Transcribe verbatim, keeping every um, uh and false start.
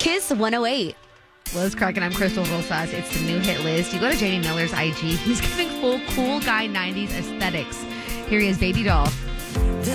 Kiss one oh eight. Liz Crack and I'm Crystal Rosas. It's the new hit list. You go to J D Miller's I G. He's giving full cool guy nineties aesthetics. Here he is, Baby Doll.